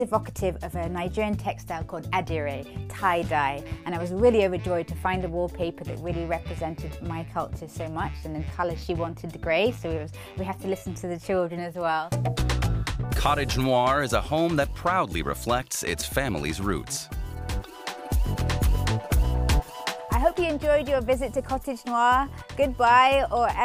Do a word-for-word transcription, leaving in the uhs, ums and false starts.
evocative of a Nigerian textile called adire, tie-dye, and I was really overjoyed to find a wallpaper that really represented my culture so much, and in colour she wanted the grey, so it was, we have to listen to the children as well. Cottage Noir is a home that proudly reflects its family's roots. I hope you enjoyed your visit to Cottage Noir. Goodbye, or